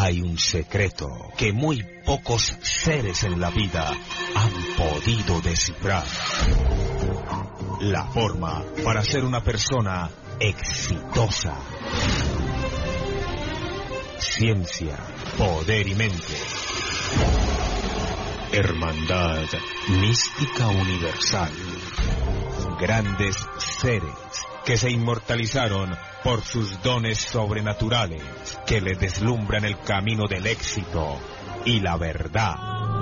hay un secreto que muy pocos seres en la vida han podido descifrar. La forma para ser una persona exitosa. Ciencia, poder y mente. Hermandad mística universal. Grandes seres que se inmortalizaron por sus dones sobrenaturales, que le deslumbran el camino del éxito y la verdad.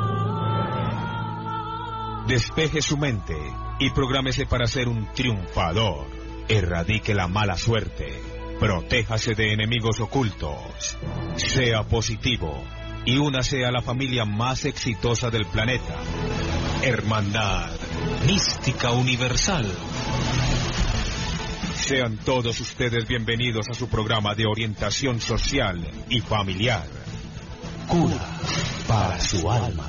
Despeje su mente y prográmese para ser un triunfador. Erradique la mala suerte. Protéjase de enemigos ocultos. Sea positivo y únase a la familia más exitosa del planeta. Hermandad mística universal. Sean todos ustedes bienvenidos a su programa de orientación social y familiar. Cura para su alma.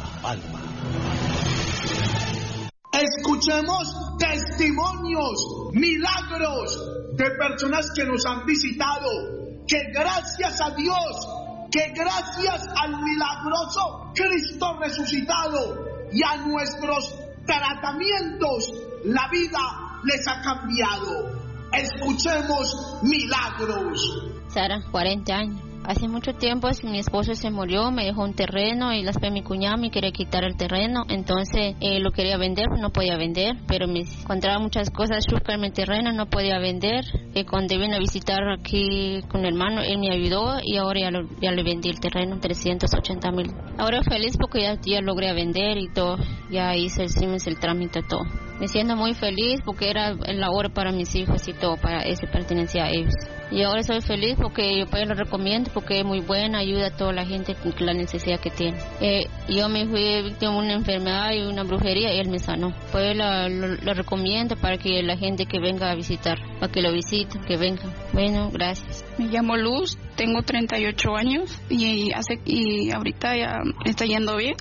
Escuchemos testimonios, milagros de personas que nos han visitado, que gracias a Dios, que gracias al milagroso Cristo resucitado y a nuestros tratamientos, la vida les ha cambiado. Escuchemos milagros. Sara, 40 años. Hace mucho tiempo mi esposo se murió, me dejó un terreno y después mi cuñado me quería quitar el terreno, entonces lo quería vender, no podía vender, pero me encontraba muchas cosas, chucarme el terreno, no podía vender. Cuando vine a visitar aquí con mi hermano, él me ayudó y ahora ya le vendí el terreno, 380,000. Ahora feliz porque ya logré vender y todo, ya hice el trámite todo. Me siento muy feliz porque era la hora para mis hijos y todo, para eso pertenecía a ellos. Y ahora soy feliz porque yo pues lo recomiendo porque es muy buena, ayuda a toda la gente con la necesidad que tiene. Yo me fui víctima de una enfermedad y una brujería y él me sanó. Pues lo recomiendo para que la gente que venga a visitar, para que lo visiten, que vengan. Bueno, gracias. Me llamo Luz, tengo 38 años y ahorita ya está yendo bien.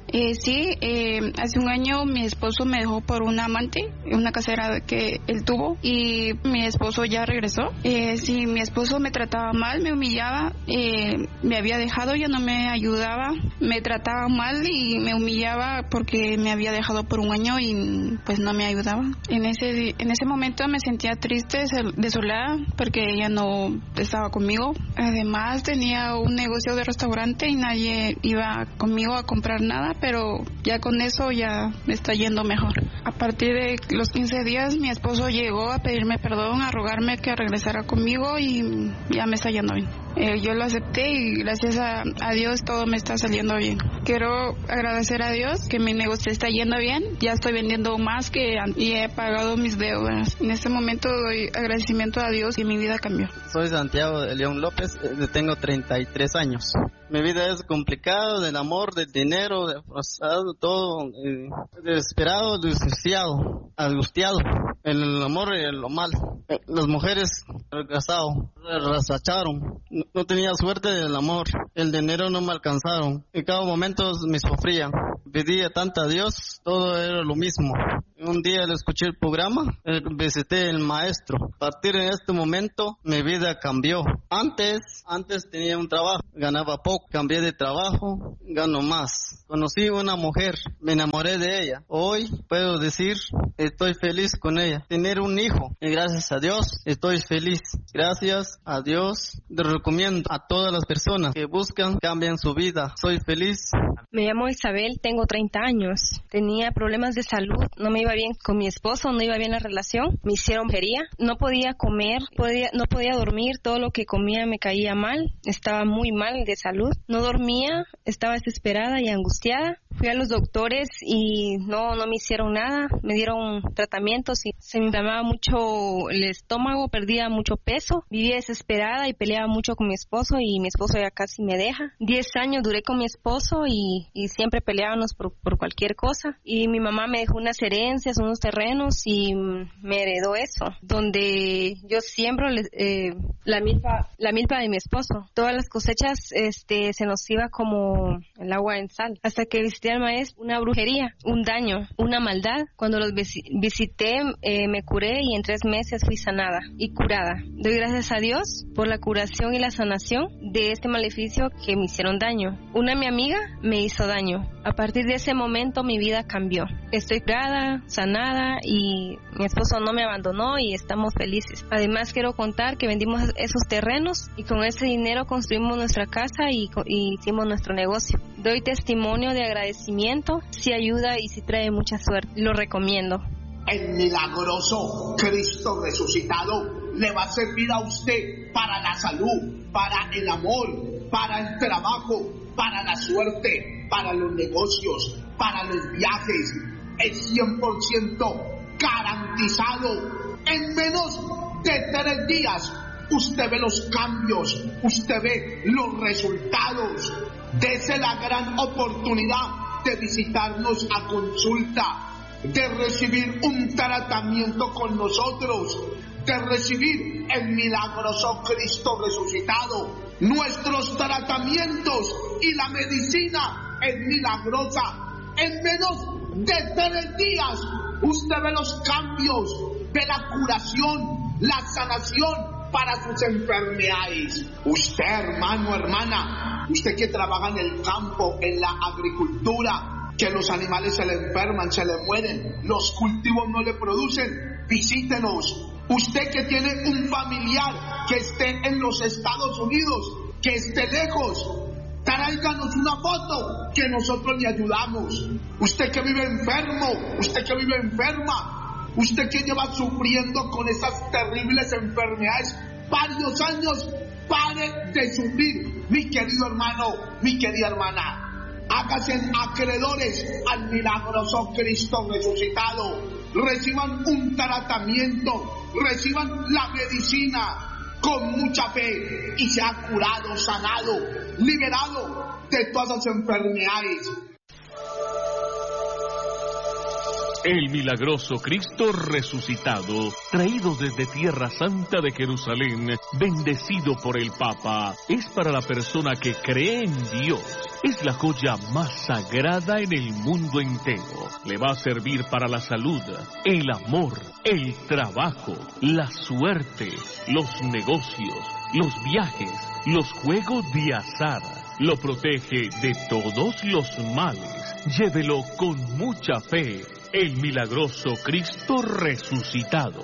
Hace un año mi esposo me dejó por una amante, una casera que él tuvo, y mi esposo ya regresó. Mi esposo me trataba mal, me humillaba, me había dejado, ya no me ayudaba, me trataba mal y me humillaba porque me había dejado por un año y pues no me ayudaba. En ese momento me sentía triste, desolada, porque ella no estaba conmigo. Además tenía un negocio de restaurante y nadie iba conmigo a comprar nada, pero ya con eso ya me está yendo mejor. A partir de los 15 días mi esposo llegó a pedirme perdón, a rogarme que regresara conmigo y ya me está yendo bien. Yo lo acepté y gracias a Dios todo me está saliendo bien. Quiero agradecer a Dios que mi negocio está yendo bien, ya estoy vendiendo más que antes y he pagado mis deudas. En este momento doy agradecimiento a Dios y mi vida cambió. Soy Santiago de León López, tengo 33 años. Mi vida es complicada, del amor, del dinero, de frustrado, todo, desesperado, desgraciado, angustiado. El amor y lo mal. Las mujeres rechazaron, rechazaron. No tenía suerte del amor. El dinero no me alcanzaron. En cada momento me sufría. Pedía tanto a Dios, todo era lo mismo. Un día le escuché el programa, visité el maestro. A partir de este momento, mi vida cambió. Antes tenía un trabajo, ganaba poco. Cambié de trabajo, gano más. Conocí una mujer, me enamoré de ella. Hoy puedo decir, estoy feliz con ella. Tener un hijo, y gracias a Dios, estoy feliz. Gracias a Dios, le recomiendo a todas las personas que buscan, cambian su vida. Soy feliz. Me llamo Isabel, tengo 30 años. Tenía problemas de salud, no me iba bien con mi esposo, no iba bien la relación. Me hicieron brujería, no podía comer, no podía dormir, todo lo que comía me caía mal. Estaba muy mal de salud, no dormía, estaba desesperada y angustiada. Fui a los doctores y no me hicieron nada, me dieron tratamientos y se me inflamaba mucho el estómago, perdía mucho peso, vivía desesperada y peleaba mucho con mi esposo y mi esposo ya casi me deja. 10 años duré con mi esposo y siempre peleábamos por cualquier cosa, y mi mamá me dejó unas herencias, unos terrenos y me heredó eso, donde yo siembro la milpa de mi esposo. Todas las cosechas se nos iba como el agua en sal, hasta que visité alma es una brujería, un daño, una maldad. Cuando los visité, me curé y en 3 meses fui sanada y curada. Doy gracias a Dios por la curación y la sanación de este maleficio que me hicieron daño. Una mi amiga me hizo daño. A partir de ese momento mi vida cambió. Estoy curada, sanada y mi esposo no me abandonó y estamos felices. Además quiero contar que vendimos esos terrenos y con ese dinero construimos nuestra casa y hicimos nuestro negocio. Doy testimonio de agradecimiento, sí ayuda y sí trae mucha suerte. Lo recomiendo. El milagroso Cristo resucitado le va a servir a usted para la salud, para el amor, para el trabajo, para la suerte, para los negocios, para los viajes. Es 100% garantizado. En menos de 3 días usted ve los cambios, usted ve los resultados. Dese la gran oportunidad de visitarnos a consulta, de recibir un tratamiento con nosotros, de recibir el milagroso Cristo resucitado. Nuestros tratamientos y la medicina es milagrosa. En menos de 3 días usted ve los cambios, ve la curación, la sanación para sus enfermedades. Usted, hermano, hermana, usted que trabaja en el campo, en la agricultura, que los animales se le enferman, se le mueren, los cultivos no le producen, visítenos. Usted que tiene un familiar que esté en los Estados Unidos, que esté lejos, tráiganos una foto que nosotros le ayudamos. Usted que vive enfermo, usted que vive enferma, usted que lleva sufriendo con esas terribles enfermedades varios años, pare de sufrir, mi querido hermano, mi querida hermana. Háganse acreedores al milagroso Cristo resucitado. Reciban un tratamiento, reciban la medicina con mucha fe y se ha curado, sanado, liberado de todas las enfermedades. El milagroso Cristo resucitado, traído desde Tierra Santa de Jerusalén, bendecido por el Papa, es para la persona que cree en Dios. Es la joya más sagrada en el mundo entero. Le va a servir para la salud, el amor, el trabajo, la suerte, los negocios, los viajes, los juegos de azar. Lo protege de todos los males. Llévelo con mucha fe. El milagroso Cristo resucitado.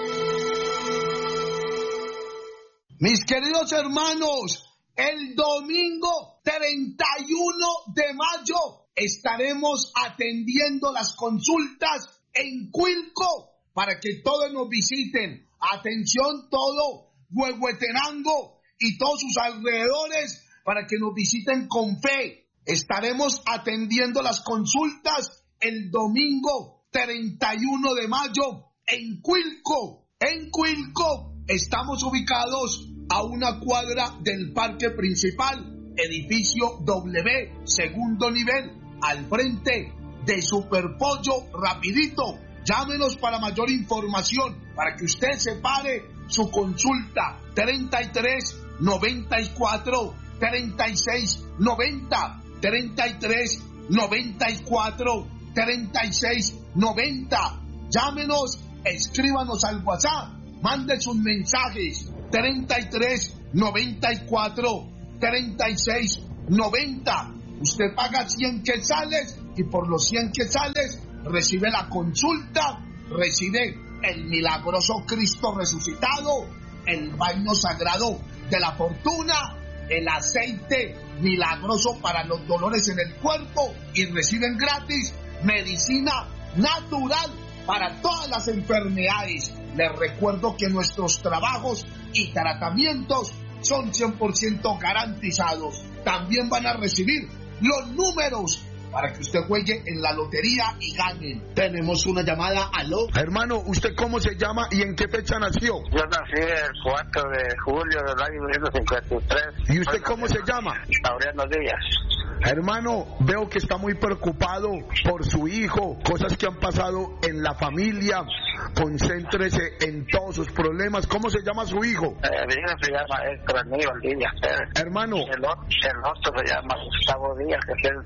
Mis queridos hermanos, el domingo 31 de mayo estaremos atendiendo las consultas en Cuilco para que todos nos visiten. Atención todo Huehuetenango y todos sus alrededores para que nos visiten con fe. Estaremos atendiendo las consultas el domingo 31 de mayo en Cuilco. En Cuilco estamos ubicados a una cuadra del parque principal, edificio W, segundo nivel, al frente de Superpollo Rapidito. Llámenos para mayor información, para que usted separe su consulta. 33 94 36 90 33 94 36 90. Llámenos, escríbanos al WhatsApp, mande sus mensajes. 33 94 36 90. Usted paga 100 quetzales y por los 100 quetzales recibe la consulta, recibe el milagroso Cristo resucitado, el baño sagrado de la fortuna, el aceite milagroso para los dolores en el cuerpo y reciben gratis medicina natural para todas las enfermedades. Les recuerdo que nuestros trabajos y tratamientos son 100% garantizados. También van a recibir los números para que usted juegue en la lotería y gane. Tenemos una llamada. Aló. Hermano, ¿usted cómo se llama y en qué fecha nació? Yo nací el 4 de julio del año 1953. ¿Y usted cómo se llama? Laureano Díaz. Hermano, veo que está muy preocupado por su hijo, cosas que han pasado en la familia. Concéntrese en todos sus problemas. ¿Cómo se llama su hijo? Mi hijo se llama Héctor Aníbal Díaz. Hermano. El otro se llama Gustavo Díaz, que tiene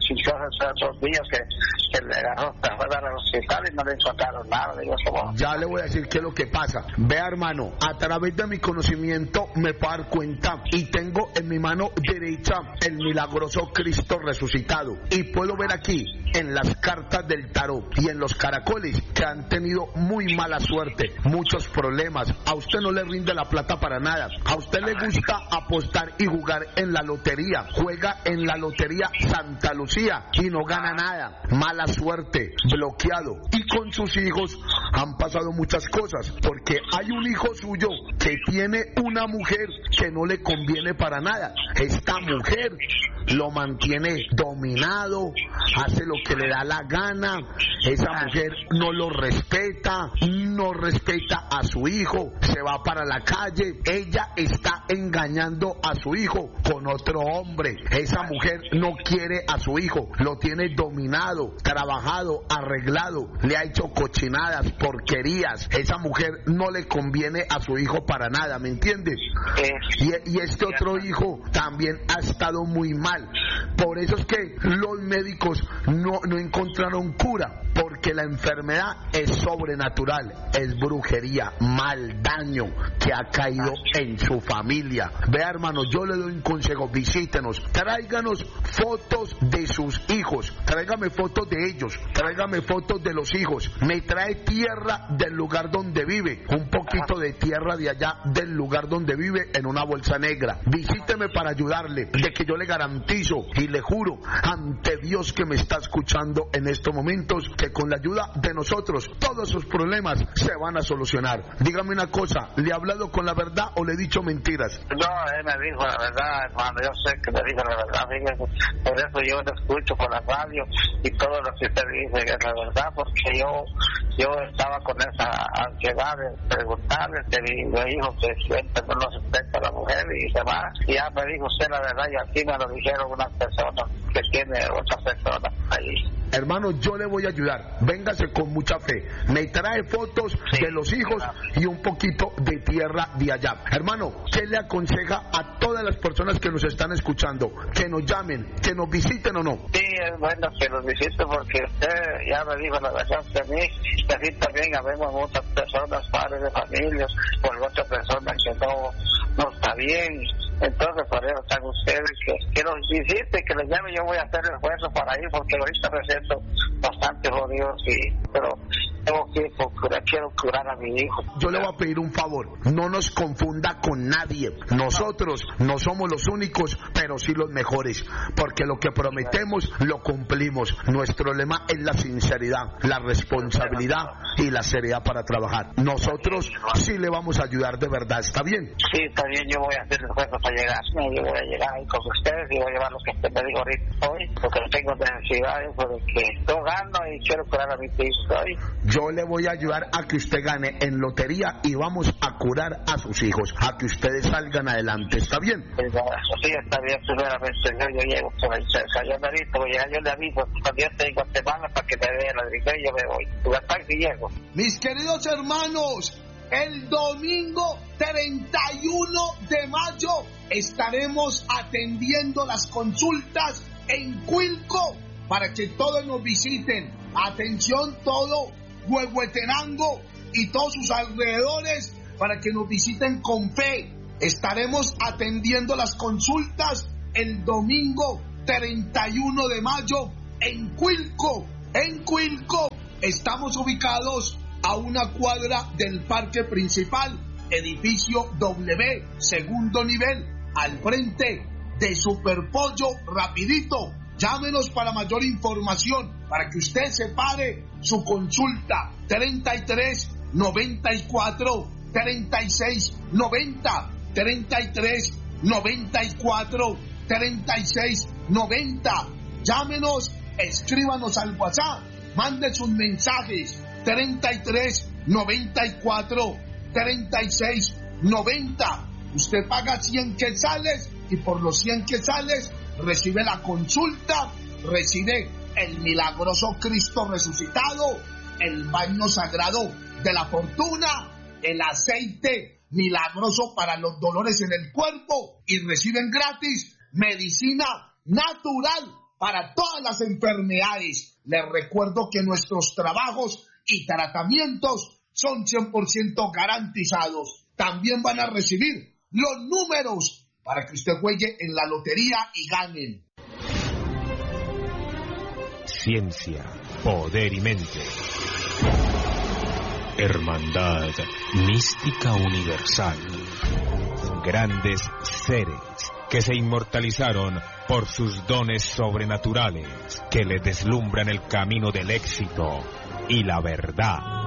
2 días que le agarró, se fue al hospital y no le encontraron nada. Digo, ya le voy a decir qué es lo que pasa. Vea, hermano, a través de mi conocimiento me puedo dar cuenta y tengo en mi mano derecha el milagroso Cristo resucitado, y puedo ver aquí en las cartas del tarot y en los caracoles que han tenido muy mala suerte, muchos problemas. A usted no le rinde la plata para nada. A usted le gusta apostar y jugar en la lotería. Juega en la lotería Santa Lucía y no gana nada. Mala suerte, bloqueado. Y con sus hijos han pasado muchas cosas, porque hay un hijo suyo que tiene una mujer que no le conviene para nada. Esta mujer lo mantiene dominado, hace lo que le da la gana. Esa mujer no lo respeta, no respeta a su hijo, se va para la calle. Ella está engañando a su hijo con otro hombre. Esa mujer no quiere a su hijo, lo tiene dominado, trabajado, arreglado, le ha hecho cochinadas, porquerías. Esa mujer no le conviene a su hijo para nada, ¿me entiendes? Y este otro hijo también ha estado muy mal. Por eso es que los médicos no encontraron cura, porque la enfermedad es sobrenatural, es brujería, mal daño que ha caído en su familia. Vea, hermano, yo le doy un consejo: visítenos, tráiganos fotos de sus hijos, tráigame fotos de ellos, tráigame fotos de los hijos, me trae tierra del lugar donde vive, un poquito de tierra de allá del lugar donde vive en una bolsa negra. Visíteme para ayudarle, de que yo le garantizo y le juro ante Dios que me está escuchando en estos momentos, que con la ayuda de nosotros todos sus problemas se van a solucionar. Dígame una cosa, ¿le he hablado con la verdad o le he dicho mentiras? No, él me dijo la verdad, hermano, yo sé que me dijo la verdad, fíjese, por eso yo lo escucho por la radio y todo lo que usted dice es la verdad, porque yo estaba con esa ansiedad de preguntarle que mi hijo que siempre no lo respeta a la mujer y demás, y ya me dijo usted la verdad, y aquí me lo dijeron unas personas que tiene otras personas ahí. Hermano, yo le voy a ayudar, véngase con mucha fe, me trae fotos de los hijos y un poquito de tierra de allá. Hermano, ¿qué le aconseja a todas las personas que nos están escuchando? Que nos llamen, que nos visiten o no. Sí, es bueno que nos visiten, porque usted ya me dijo la verdad a mí, y así también habemos muchas personas, padres de familias, por otras personas que no está bien. Entonces, por eso están ustedes, que nos visiten, que les llame. Yo voy a hacer el esfuerzo para ir, porque ahorita me siento bastante jodido, sí, pero tengo que quiero curar a mi hijo. Yo le voy a pedir un favor, no nos confunda con nadie. Nosotros no somos los únicos, pero sí los mejores, porque lo que prometemos lo cumplimos. Nuestro lema es la sinceridad, la responsabilidad y la seriedad para trabajar. Nosotros sí le vamos a ayudar de verdad, ¿está bien? Sí, está bien, yo voy a hacer el esfuerzo para llegar. Yo voy a llegar ahí con ustedes y voy a llevar lo que usted me dijo ahorita hoy, porque tengo necesidades, porque yo gano y quiero curar a mi hijo hoy. Yo le voy a ayudar a que usted gane en lotería y vamos a curar a sus hijos, a que ustedes salgan adelante, ¿está bien? Sí, está bien, primeramente yo llego por ahí cerca, yo me visto, yo le aviso cuando yo esté en Guatemala para que me vea la dirección y yo me voy. Hasta que llego. Mis queridos hermanos, el domingo 31 de mayo estaremos atendiendo las consultas en Cuilco para que todos nos visiten. Atención, todo Huehuetenango y todos sus alrededores, para que nos visiten con fe. Estaremos atendiendo las consultas el domingo 31 de mayo en Cuilco. En Cuilco estamos ubicados a una cuadra del parque principal, edificio W, segundo nivel, al frente de Superpollo Rapidito. Llámenos para mayor información, para que usted separe su consulta. 33 94 36 90, 33 94 36 90. Llámenos, escríbanos al WhatsApp, mande sus mensajes. 33 94 36 90. Usted paga 100 quetzales y por los 100 quetzales recibe la consulta, recibe el milagroso Cristo resucitado, el baño sagrado de la fortuna, el aceite milagroso para los dolores en el cuerpo y reciben gratis medicina natural para todas las enfermedades. Les recuerdo que nuestros trabajos y tratamientos son 100% garantizados. También van a recibir los números para que usted juegue en la lotería y ganen. Ciencia, poder y mente. Hermandad mística universal. Grandes seres que se inmortalizaron por sus dones sobrenaturales, que les deslumbran el camino del éxito y la verdad.